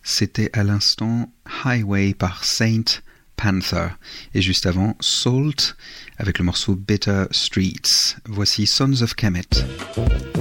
C'était à l'instant Highway par Saint Panther. Et juste avant, Salt avec le morceau Bitter Streets. Voici Sons of Kemet.